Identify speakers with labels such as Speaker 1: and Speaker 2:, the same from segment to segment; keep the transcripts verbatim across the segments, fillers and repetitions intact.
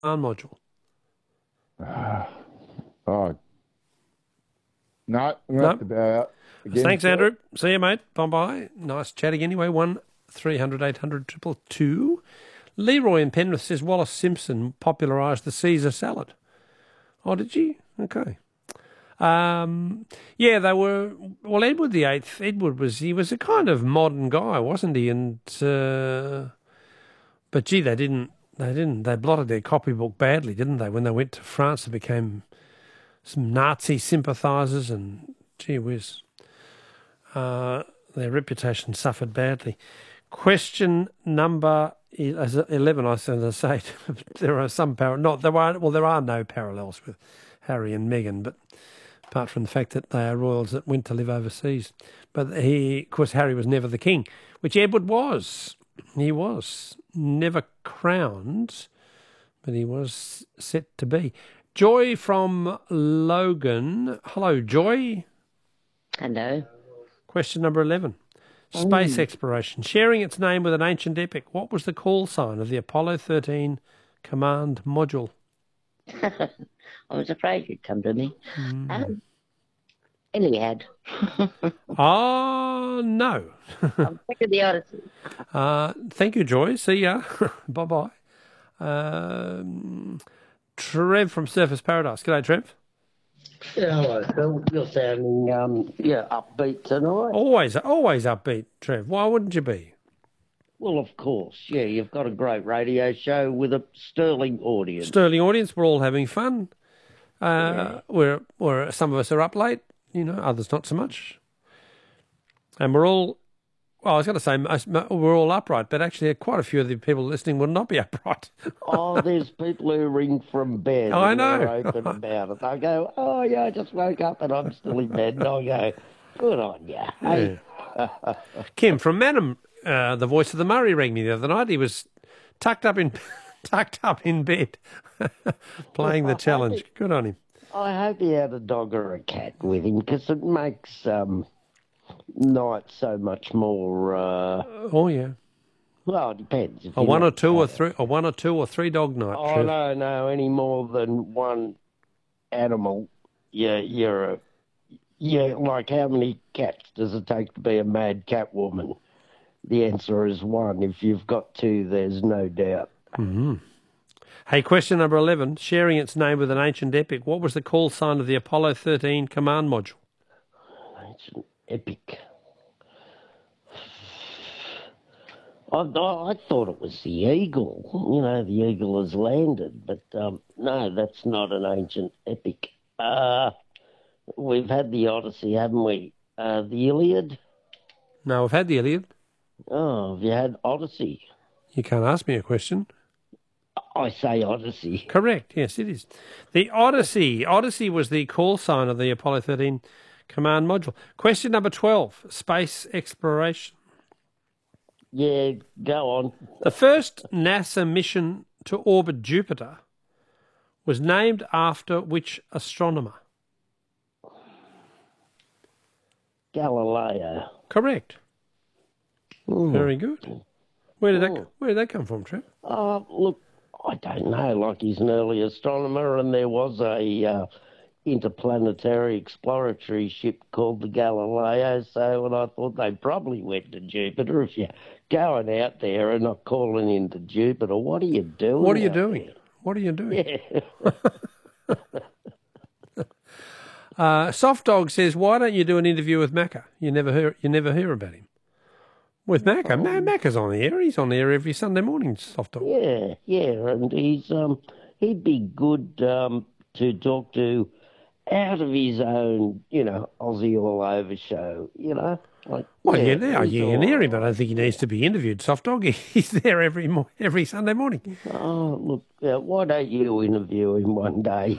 Speaker 1: module?
Speaker 2: Uh, oh, no, I'm going to have
Speaker 1: No.
Speaker 2: to bow out again.
Speaker 1: Thanks,
Speaker 2: Phil.
Speaker 1: Andrew. See you, mate. Bye-bye. Nice chatting anyway. One three hundred eight hundred triple two. Leroy in Penrith says Wallace Simpson popularised the Caesar salad. Oh, did she? Okay. Um, yeah, they were. Well, Edward the Eighth. Edward was. He was a kind of modern guy, wasn't he? And uh, but gee, they didn't. They didn't. They blotted their copybook badly, didn't they? When they went to France, they became some Nazi sympathisers, and gee whiz, uh, their reputation suffered badly. Question number eleven. I said, as I say, there are some par- not there are well, there are no parallels with Harry and Meghan, but apart from the fact that they are royals that went to live overseas. But he, of course, Harry was never the king, which Edward was. He was never crowned, but he was set to be. Joy from Logan. Hello, Joy.
Speaker 3: Hello.
Speaker 1: Question number eleven. Space Ooh. exploration. Sharing its name with an ancient epic, what was the call sign of the Apollo thirteen command module?
Speaker 3: I was afraid you'd come to me.
Speaker 1: Mm.
Speaker 3: Um, Iliad.
Speaker 1: Oh, no.
Speaker 3: I'm sick of the Odyssey.
Speaker 1: Uh, thank you, Joy. See ya. Bye-bye. Um, Trev from Surface Paradise. G'day, Trev.
Speaker 4: Yeah, hello, Phil. You're sounding, um, yeah, upbeat tonight.
Speaker 1: Always, always upbeat, Trev. Why wouldn't you be?
Speaker 4: Well, of course, yeah. You've got a great radio show with a sterling audience.
Speaker 1: Sterling audience. We're all having fun. Uh,
Speaker 4: Yeah.
Speaker 1: we're, we're some of us are up late. You know, others not so much. And we're all. Well, I was going to say most, we're all upright, but actually, quite a few of the people listening will not be upright.
Speaker 4: Oh, there's people who ring from bed.
Speaker 1: I
Speaker 4: and
Speaker 1: know.
Speaker 4: They're open about it. They go, oh, yeah, I just woke up and I'm still in bed. And I go, good on you. Hey.
Speaker 1: Yeah. Kim from Manham, uh, the voice of the Murray, rang me the other night. He was tucked up in tucked up in bed, playing the challenge. Good on him.
Speaker 4: I hope he had a dog or a cat with him because it makes um, night so much more. Uh,
Speaker 1: oh yeah.
Speaker 4: Well, it depends. If
Speaker 1: A one or two or three, a one or two or three dog night.
Speaker 4: Oh
Speaker 1: Trev.
Speaker 4: no, no, any more than one animal. Yeah, you're a. Yeah, like how many cats does it take to be a mad cat woman? The answer is one. If you've got two, there's no doubt.
Speaker 1: Mm-hmm. Hey, question number eleven. Sharing its name with an ancient epic, what was the call sign of the Apollo thirteen command module?
Speaker 4: Ancient epic. I, I, I thought it was the eagle. You know, the eagle has landed, but um, no, that's not an ancient epic. Uh, we've had the Odyssey, haven't we? Uh, the Iliad?
Speaker 1: No, we've had the Iliad.
Speaker 4: Oh, have you had Odyssey?
Speaker 1: You can't ask me a question.
Speaker 4: I say Odyssey.
Speaker 1: Correct, yes, it is. The Odyssey. Odyssey was the call sign of the Apollo thirteen command module. Question number twelve, space exploration.
Speaker 4: Yeah, go on.
Speaker 1: The first NASA mission to orbit Jupiter was named after which astronomer?
Speaker 4: Galileo.
Speaker 1: Correct.
Speaker 4: Mm.
Speaker 1: Very good. Where did
Speaker 4: Mm.
Speaker 1: that Where did that come from, Trev?
Speaker 4: Uh, look, I don't know. Like he's an early astronomer, and there was a uh, interplanetary exploratory ship called the Galileo. So, and I thought they probably went to Jupiter. If you're going out there and not calling into Jupiter, what are you doing?
Speaker 1: What are you
Speaker 4: out
Speaker 1: doing?
Speaker 4: there?
Speaker 1: What are you doing?
Speaker 4: Yeah.
Speaker 1: uh, Soft Dog says, "Why don't you do an interview with Macca? You never hear you never hear about him." With Macca,
Speaker 4: Oh.
Speaker 1: Ma- Macca's on the air. He's on the air every Sunday morning. Soft Dog.
Speaker 4: Yeah, yeah, and he's um he'd be good um to talk to out of his own, you know, Aussie all over show, you know. Like,
Speaker 1: Well, yeah,
Speaker 4: yeah,
Speaker 1: yeah,
Speaker 4: he's
Speaker 1: you
Speaker 4: all
Speaker 1: can hear him,
Speaker 4: right.
Speaker 1: but I don't think he needs to be interviewed. Soft Dog, he's there every mo- every Sunday morning.
Speaker 4: Oh, look, uh, why don't you interview him one day?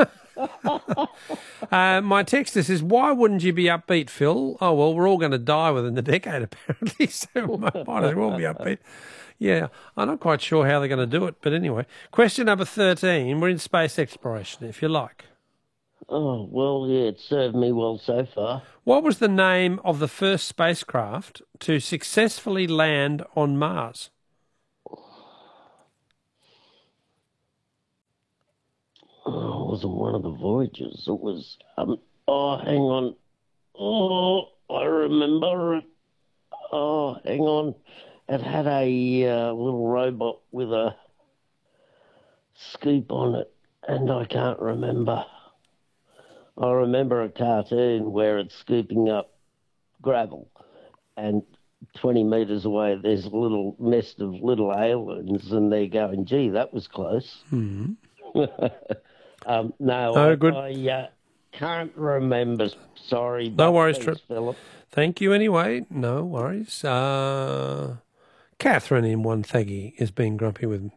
Speaker 1: Uh, my texter says, "Why wouldn't you be upbeat, Phil?" Oh well, we're all going to die within the decade, apparently, so we might as well be upbeat. Yeah, I'm not quite sure how they're going to do it, but anyway. Question number thirteen. We're in space exploration, if you like.
Speaker 4: Oh, well, yeah, it served me well so far.
Speaker 1: What was the name of the first spacecraft to successfully land on Mars?
Speaker 4: wasn't one of the voyages. It was, um, oh, hang on. Oh, I remember it. Oh, hang on. It had a uh, little robot with a scoop on it, and I can't remember. I remember a cartoon where it's scooping up gravel, and twenty metres away there's a little nest of little aliens, and they're going, gee, that was close.
Speaker 1: Mm-hmm.
Speaker 4: um, no,
Speaker 1: Oh,
Speaker 4: I,
Speaker 1: good.
Speaker 4: I uh, can't remember. Sorry.
Speaker 1: No
Speaker 4: but
Speaker 1: worries,
Speaker 4: thanks,
Speaker 1: Trip.
Speaker 4: Philip.
Speaker 1: Thank you anyway. No worries. Uh, Catherine in one thaggy is being grumpy with.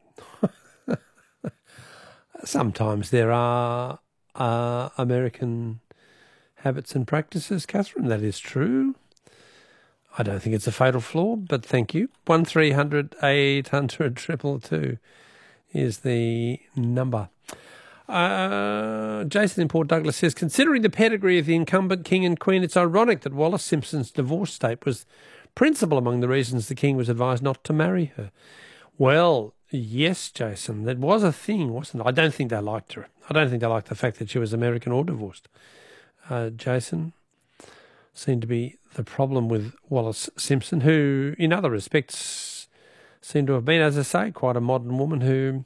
Speaker 1: Sometimes there are uh, American habits and practices, Catherine. That is true. I don't think it's a fatal flaw, but thank you. One three hundred eight hundred triple two is the number. Uh, Jason in Port Douglas says, considering the pedigree of the incumbent king and queen, it's ironic that Wallace Simpson's divorce state was principal among the reasons the king was advised not to marry her. Well, yes, Jason, that was a thing, wasn't it? I don't think they liked her. I don't think they liked the fact that she was American or divorced. Uh, Jason seemed to be the problem with Wallace Simpson, who, in other respects, seemed to have been, as I say, quite a modern woman who...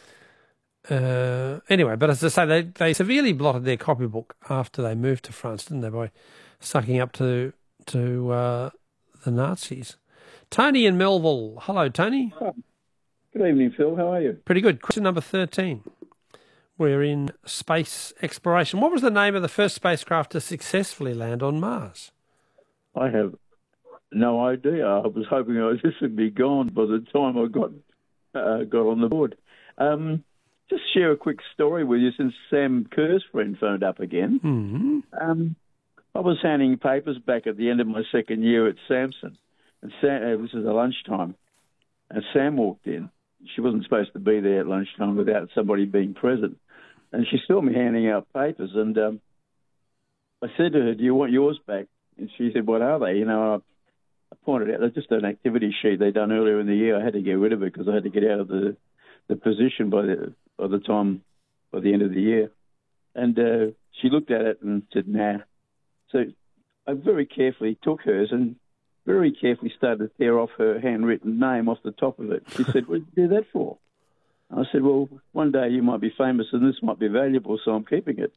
Speaker 1: Uh, anyway, but as I say, they, they severely blotted their copybook after they moved to France, didn't they, by sucking up to to uh, the Nazis. Tony in Melville. Hello, Tony.
Speaker 5: Oh, good evening, Phil. How are you?
Speaker 1: Pretty good. Question number thirteen. We're in space exploration. What was the name of the first spacecraft to successfully land on Mars?
Speaker 5: I have no idea. I was hoping I this would be gone by the time I got uh, got on the board. Um, just share a quick story with you since Sam Kerr's friend phoned up again.
Speaker 1: Mm-hmm.
Speaker 5: Um, I was handing papers back at the end of my second year at Samson, and Sam, uh, this was at lunchtime, and Sam walked in. She wasn't supposed to be there at lunchtime without somebody being present, and she saw me handing out papers, and um, I said to her, "Do you want yours back?" And she said, "What are they?" You know, I, I pointed out they're just an activity sheet they'd done earlier in the year. I had to get rid of it because I had to get out of the, the position by the by the time by the end of the year. And uh, she looked at it and said, "Nah." So I very carefully took hers and very carefully started to tear off her handwritten name off the top of it. She said, "What did you do that for?" I said, "Well, one day you might be famous and this might be valuable, so I'm keeping it."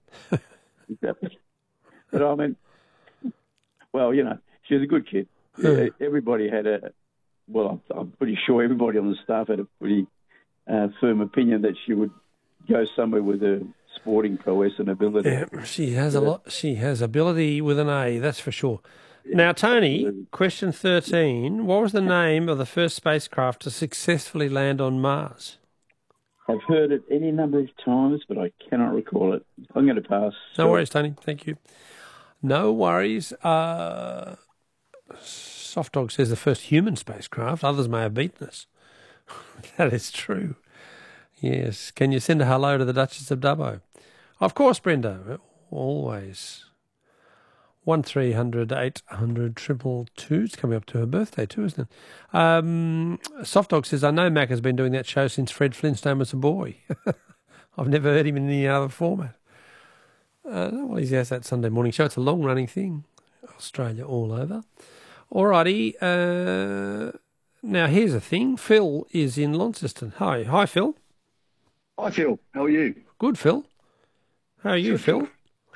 Speaker 5: But I mean, well, you know, she was a good kid. Yeah, everybody had a, well, I'm, I'm pretty sure everybody on the staff had a pretty uh, firm opinion that she would go somewhere with her sporting prowess and ability.
Speaker 1: Yeah, she has a lot. She has ability with an A, that's for sure. Now, Tony, question thirteen. What was the name of the first spacecraft to successfully land on Mars?
Speaker 5: I've heard it any number of times, but I cannot recall it. I'm going to pass.
Speaker 1: No worries, Tony. Thank you. No worries. Uh, Soft Dog says the first human spacecraft. Others may have beaten us. That is true. Yes. Can you send a hello to the Duchess of Dubbo? Of course, Brenda. Always. One three hundred eight hundred triple two. It's coming up to her birthday too, isn't it? Um, Soft Dog says, I know Mac has been doing that show since Fred Flintstone was a boy. I've never heard him in any other format. Uh, well, he has that Sunday morning show. It's a long-running thing. Australia all over. All righty. Uh, now, here's the thing. Phil is in Launceston. Hi. Hi, Phil.
Speaker 6: Hi, Phil. How are you?
Speaker 1: Good, Phil. How are you, Phil?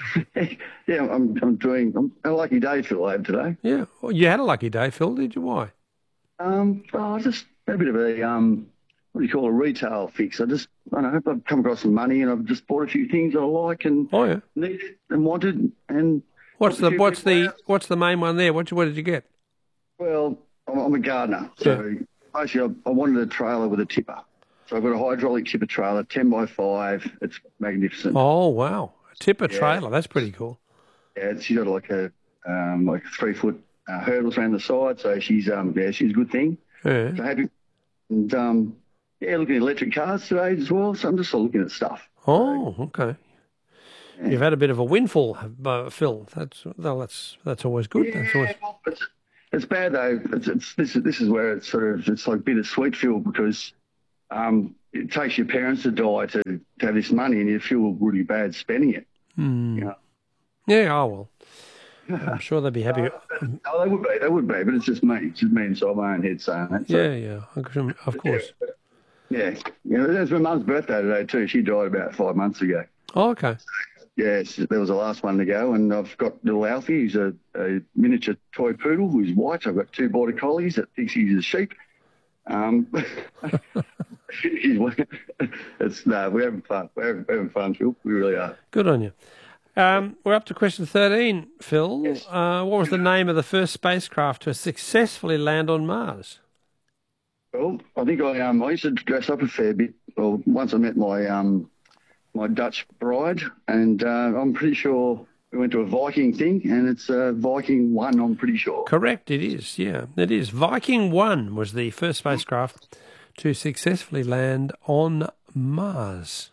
Speaker 6: Yeah, I'm I'm doing I'm a lucky day, Phil, I have today.
Speaker 1: Yeah. Well, you had a lucky day, Phil, did you? Why?
Speaker 6: Um, well, I just a bit of a, um, what do you call a retail fix. I just, I don't know, I've come across some money and I've just bought a few things I like and
Speaker 1: Oh, yeah.
Speaker 6: need and wanted. And
Speaker 1: What's the
Speaker 6: a few
Speaker 1: what's
Speaker 6: people
Speaker 1: the
Speaker 6: out.
Speaker 1: what's the main one there? What what did you get?
Speaker 6: Well, I'm, I'm a gardener, so basically I, I wanted a trailer with a tipper. So I've got a hydraulic tipper trailer, ten by five. It's magnificent.
Speaker 1: Oh wow, a tipper
Speaker 6: Yeah.
Speaker 1: trailer. That's pretty cool.
Speaker 6: Yeah, she's got like a um, like three foot uh, hurdles around the side, so she's um yeah she's a good thing.
Speaker 1: Yeah.
Speaker 6: So happy, and um yeah, looking at electric cars today as well. So I'm just sort of looking at stuff.
Speaker 1: Oh, okay.
Speaker 6: Yeah.
Speaker 1: You've had a bit of a windfall, uh, Phil. That's well, that's that's always good.
Speaker 6: Yeah,
Speaker 1: That's always...
Speaker 6: well, it's, it's bad though. It's, it's this is this is where it's sort of it's like bittersweet, Phil, because um it takes your parents to die to, to have this money, and you feel really bad spending it.
Speaker 1: Hmm.
Speaker 6: You know?
Speaker 1: Yeah, oh well. I'm sure they'd be happy.
Speaker 6: Oh, they would be, they would be, but it's just me. It's just me inside my own head saying that. So,
Speaker 1: Yeah, yeah, of course.
Speaker 6: yeah. You know, it's my mum's birthday today too. She died about five months ago.
Speaker 1: Oh, okay.
Speaker 6: Yes, there was the last one to go, and I've got little Alfie, who's a, a miniature toy poodle who's white. I've got two border collies that thinks he's a sheep. Um, he's, it's no, we're having fun. We're having, we're having fun, Phil. We really are.
Speaker 1: Good on you. Um, we're up to question thirteen, Phil.
Speaker 6: Yes.
Speaker 1: Uh, what was the name of the first spacecraft to successfully land on Mars?
Speaker 6: Well, I think I um I used to dress up a fair bit. Well, once I met my um my Dutch bride, and uh, I'm pretty sure we went to a Viking thing, and it's uh, Viking One. I'm pretty sure.
Speaker 1: Correct, it is. Yeah, it is. Viking One was the first spacecraft to successfully land on Mars.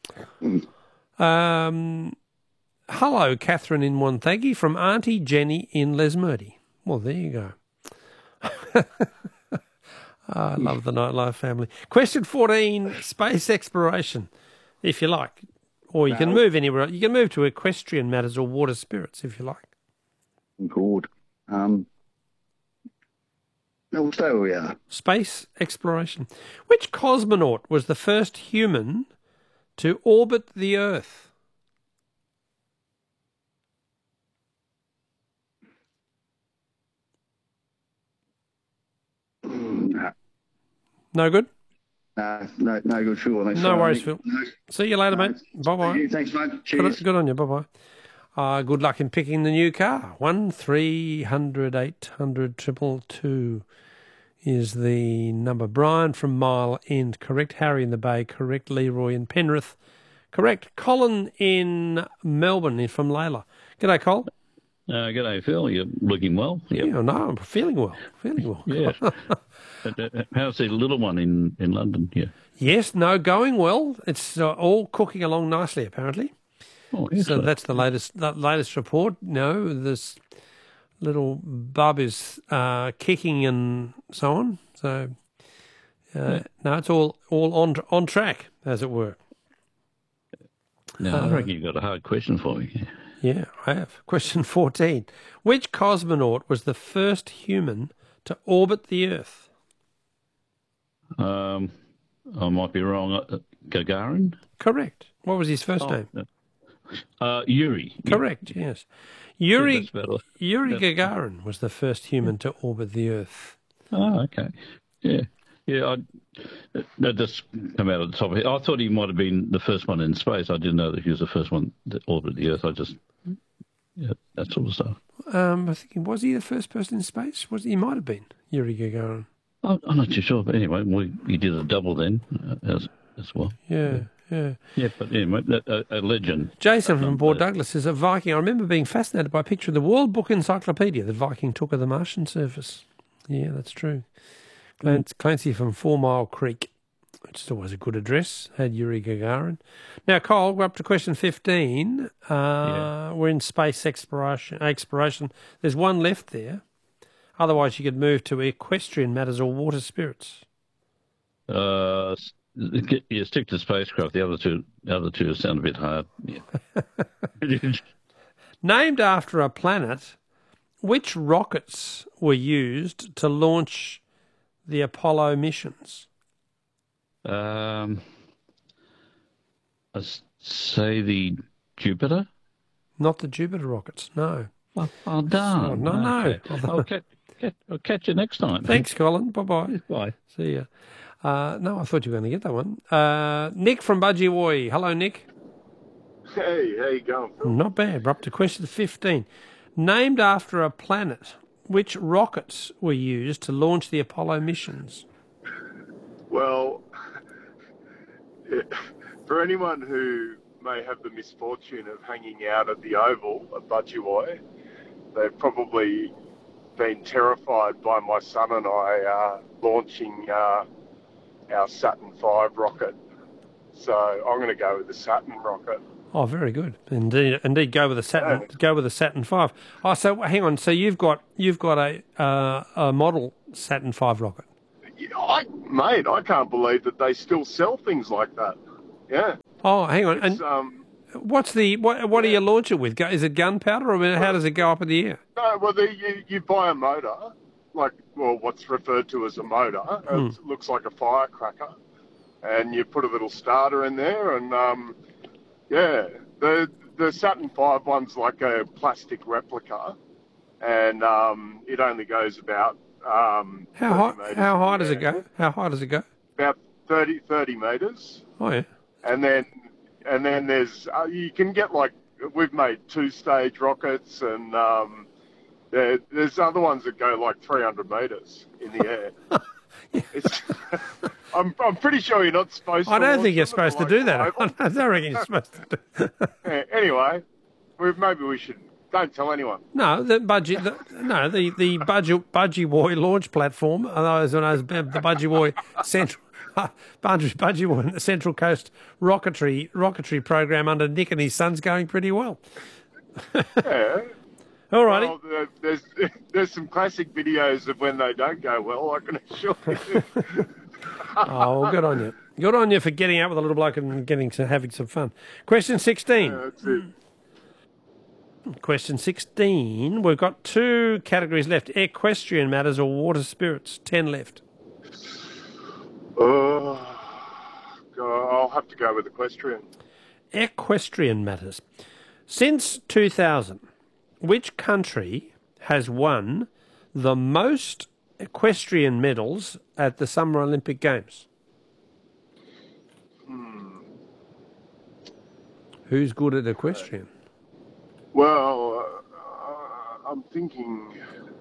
Speaker 1: Um, hello, Catherine in Wonthaggi from Auntie Jenny in Lesmurdy. Well, there you go. I love the Nightlife family. Question fourteen, space exploration, if you like. Or you can
Speaker 6: No.
Speaker 1: move anywhere. You can move to equestrian matters or water spirits, if you like.
Speaker 6: Good. Um, no, we'll stay where we are.
Speaker 1: Space exploration. Which cosmonaut was the first human to orbit the Earth?
Speaker 6: No,
Speaker 1: No good?
Speaker 6: no, no, no good, Phil. Thanks,
Speaker 1: No
Speaker 6: Phil.
Speaker 1: worries, Phil.
Speaker 6: No,
Speaker 1: See you later,
Speaker 6: no.
Speaker 1: mate. Bye-bye.
Speaker 6: Thank you. Thanks, mate.
Speaker 1: Good,
Speaker 6: Cheers.
Speaker 1: good on you. Bye-bye. Uh, good luck in picking the new car. One three hundred eight hundred triple two is the number. Brian from Mile End, correct. Harry in the Bay, correct. Leroy in Penrith, correct. Colin in Melbourne from Layla. G'day, Col.
Speaker 7: Uh, g'day, Phil. You're looking well. Yep.
Speaker 1: Yeah, no, I'm feeling well. Feeling well.
Speaker 7: Yeah. Uh, uh, How's the little one in, in London? Yeah.
Speaker 1: Yes, no, going well. It's uh, all cooking along nicely, apparently.
Speaker 7: Oh,
Speaker 1: So
Speaker 7: excellent.
Speaker 1: that's the latest the latest report. No, this little bub is uh, kicking and so on. So uh, no, it's all all on on track, as it were.
Speaker 7: Now, I
Speaker 1: uh,
Speaker 7: reckon you've got a hard question for me.
Speaker 1: Yeah, I have. Question fourteen: which cosmonaut was the first human to orbit the Earth?
Speaker 7: Um, I might be wrong. Uh, Gagarin?
Speaker 1: Correct. What was his first name?
Speaker 7: Uh, Yuri. Yeah.
Speaker 1: Correct. Yes, Yuri
Speaker 7: That's better.
Speaker 1: Yuri
Speaker 7: That's-
Speaker 1: Gagarin was the first human to orbit the Earth.
Speaker 7: Oh, okay. Yeah. Yeah, I, that just come out of the top of it. I thought he might have been the first one in space. I didn't know that he was the first one that orbited the Earth. I just, yeah, that sort of stuff.
Speaker 1: Um, I think was he the first person in space? Was he? He might have been Yuri Gagarin.
Speaker 7: I'm I'm not too sure, but anyway, we, he did a double then uh, as as well.
Speaker 1: Yeah, yeah.
Speaker 7: Yeah, but anyway, that, a, a legend.
Speaker 1: Jason from Port Douglas is a Viking. I remember being fascinated by a picture of the World Book Encyclopedia that Viking took of the Martian surface. Yeah, that's true. Clancy, Clancy from Four Mile Creek, which is always a good address, had Yuri Gagarin. Now, Cole, we're up to question fifteen. Uh,
Speaker 7: Yeah.
Speaker 1: We're in space exploration. Exploration. There's one left there. Otherwise, you could move to equestrian matters or water spirits.
Speaker 7: Uh, s- get, yeah, stick to spacecraft. The other two, the other two sound a bit hard. Yeah.
Speaker 1: Named after a planet, which rockets were used to launch the Apollo missions?
Speaker 7: um, I s- say the Jupiter.
Speaker 1: Not the Jupiter rockets, no.
Speaker 7: Oh, oh darn!
Speaker 1: Oh, no, no.
Speaker 7: Okay. I'll, catch, catch, I'll catch you next time.
Speaker 1: Thanks, Colin. Bye-bye.
Speaker 7: Bye.
Speaker 1: See ya. Uh, no, I thought you were going to get that one. Uh, Nick from Budgie. Hello, Nick.
Speaker 8: Hey, how you going, Phil?
Speaker 1: Not bad. We're up to question fifteen. Named after a planet, which rockets were used to launch the Apollo missions?
Speaker 8: Well, for anyone who may have the misfortune of hanging out at the Oval at Budgie, they've probably been terrified by my son and I uh, launching uh, our Saturn five rocket. So I'm going to go with the Saturn rocket.
Speaker 1: Oh, very good. Indeed, indeed. Go with a Saturn.
Speaker 8: Yeah.
Speaker 1: Go with a Saturn Five. Oh, so hang on. So you've got you've got a uh, a model Saturn Five rocket.
Speaker 8: Yeah, I, mate, I can't believe that they still sell things like that. Yeah.
Speaker 1: Oh, hang on.
Speaker 8: It's,
Speaker 1: And
Speaker 8: um,
Speaker 1: what's the what? What do you launch it with? Go- Is it gunpowder, or how does it go up in the air?
Speaker 8: no, well, the, you, you buy a motor, like, well, what's referred to as a motor.
Speaker 1: Hmm.
Speaker 8: It looks like a firecracker. And you put a little starter in there, and, um, yeah, the the Saturn five one's like a plastic replica, and um, it only goes about... Um,
Speaker 1: How high?
Speaker 8: thirty metres
Speaker 1: How
Speaker 8: in
Speaker 1: high
Speaker 8: the
Speaker 1: does it
Speaker 8: air.
Speaker 1: go? How high does it go?
Speaker 8: About thirty, thirty metres.
Speaker 1: Oh yeah.
Speaker 8: And then, and then there's, uh, you can get like, we've made two-stage rockets, and um, there, there's other ones that go like three hundred metres in the air. It's, I'm, I'm pretty sure you're not supposed to.
Speaker 1: I don't
Speaker 8: launch
Speaker 1: think you're
Speaker 8: them at
Speaker 1: supposed to
Speaker 8: the
Speaker 1: do
Speaker 8: local
Speaker 1: that. I
Speaker 8: level.
Speaker 1: don't reckon you're supposed to do.
Speaker 8: Yeah, anyway, we, maybe we should, don't tell anyone.
Speaker 1: No, the budgie, the, no, the the budgie budgie boy launch platform, otherwise known as the budgie boy central budgie budgie boy Central Coast rocketry rocketry program under Nick and his son's going pretty well.
Speaker 8: Yeah.
Speaker 1: All righty.
Speaker 8: Well, there- there's there's some classic videos of when they don't go well, I can assure you.
Speaker 1: Oh, well, good on you. Good on you for getting out with a little bloke and getting to having some fun. Question sixteen.
Speaker 8: Yeah, that's it.
Speaker 1: Question sixteen. We've got two categories left: equestrian matters or water spirits. Ten left.
Speaker 8: Oh, God, I'll have to go with equestrian.
Speaker 1: Equestrian matters. Since two thousand, which country has won the most equestrian medals at the Summer Olympic Games?
Speaker 8: Hmm.
Speaker 1: Who's good at equestrian?
Speaker 8: Well, uh, I'm thinking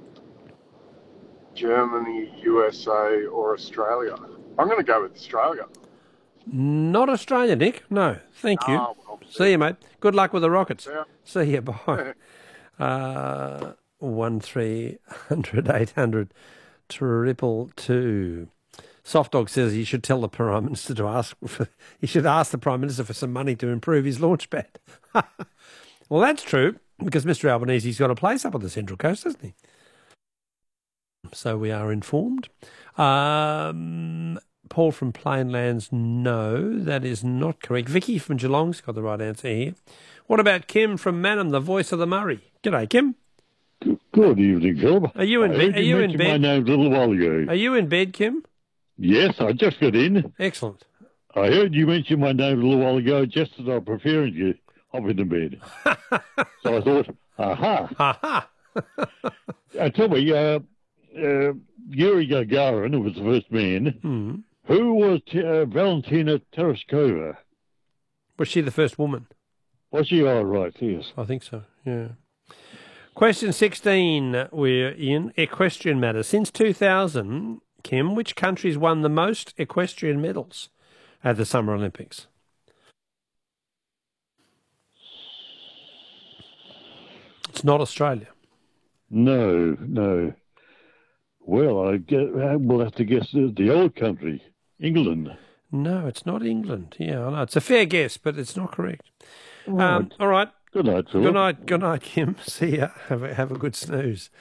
Speaker 8: Germany, U S A, or Australia. I'm going to go with Australia.
Speaker 1: Not Australia, Nick. No, thank you.
Speaker 8: Ah, well,
Speaker 1: See you, mate. Good luck with the Rockets.
Speaker 8: Yeah.
Speaker 1: See you. Bye. Uh, one three hundred eight hundred triple two. Soft Dog says he should tell the Prime Minister to ask for. He should ask the Prime Minister for some money to improve his launch pad. Well, that's true because Mister Albanese's got a place up on the Central Coast, hasn't he? So we are informed. Um, Paul from Plainlands, no, that is not correct. Vicky from Geelong's got the right answer here. What about Kim from Manham, the voice of the Murray? G'day, Kim.
Speaker 2: Good evening, Phil.
Speaker 1: Are you in
Speaker 2: I
Speaker 1: bed?
Speaker 2: heard
Speaker 1: Are you in
Speaker 2: mention
Speaker 1: bed?
Speaker 2: my name a little while ago.
Speaker 1: Are you in bed, Kim?
Speaker 2: Yes, I just got in.
Speaker 1: Excellent.
Speaker 2: I heard you mention my name a little while ago, just as I'm preparing to hop into bed. So I thought, aha.
Speaker 1: Ha
Speaker 2: Uh, tell me, uh, uh, Yuri Gagarin, who was the first man,
Speaker 1: hmm.
Speaker 2: who was t- uh, Valentina Tereshkova?
Speaker 1: Was she the first woman?
Speaker 2: Was she all right? Yes.
Speaker 1: I think so, yeah. Question sixteen, we're in equestrian matters. Since two thousand, Kim, which countries won the most equestrian medals at the Summer Olympics? It's not Australia.
Speaker 2: No, no. Well, I get, we'll have to guess the, the old country, England.
Speaker 1: No, it's not England. Yeah, I know. It's a fair guess, but it's not correct.
Speaker 2: Right.
Speaker 1: Um, all right.
Speaker 2: Good night, Philip.
Speaker 1: Good night. Good night, Kim. See ya. Have a, have a good snooze.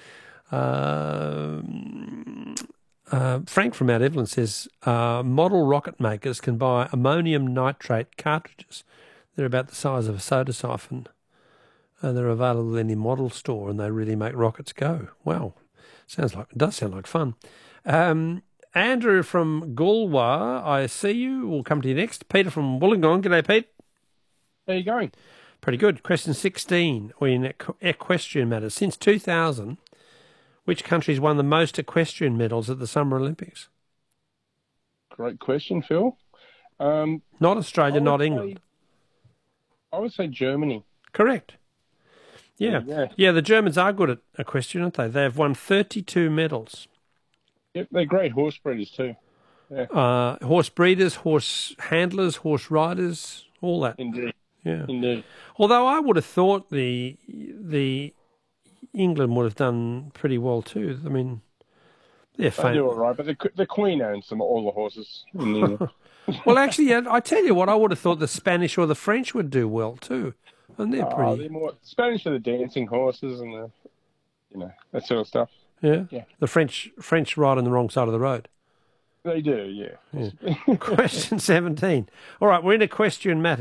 Speaker 1: Um, uh, Frank from Mount Evelyn says uh, model rocket makers can buy ammonium nitrate cartridges. They're about the size of a soda siphon. And they're available in any model store, and they really make rockets go. Wow, sounds like it does sound like fun. Um, Andrew from Galway, I see you. We'll come to you next. Peter from Wollongong. G'day, Pete.
Speaker 9: How you going?
Speaker 1: Pretty good. Question sixteen. We're in equ- equestrian matters. Since two thousand, which countries won the most equestrian medals at the Summer Olympics?
Speaker 9: Great question, Phil. Um,
Speaker 1: Not Australia,
Speaker 9: I would
Speaker 1: not
Speaker 9: say-
Speaker 1: England.
Speaker 9: I would say Germany.
Speaker 1: Correct. Yeah.
Speaker 9: Yeah.
Speaker 1: Yeah, the Germans are good at equestrian, aren't they? They've won thirty-two medals.
Speaker 9: Yep, they're great horse breeders too.
Speaker 1: Uh, horse breeders, horse handlers, horse riders, all that.
Speaker 9: Indeed.
Speaker 1: Yeah.
Speaker 9: Indeed.
Speaker 1: Although I would have thought the the England would have done pretty well too. I mean, they're
Speaker 9: They do
Speaker 1: famous.
Speaker 9: all right, but the, the Queen owns them, all the horses. In the,
Speaker 1: Well, actually, yeah, I tell you what, I would have thought the Spanish or the French would do well too, and they're
Speaker 9: oh,
Speaker 1: pretty.
Speaker 9: they're more Spanish for the dancing horses and the, you know, that sort of stuff.
Speaker 1: Yeah.
Speaker 9: Yeah.
Speaker 1: The French French ride on the wrong side of the road.
Speaker 9: They do, yeah.
Speaker 1: Yeah. Question seventeen. All right, we're in a question matter.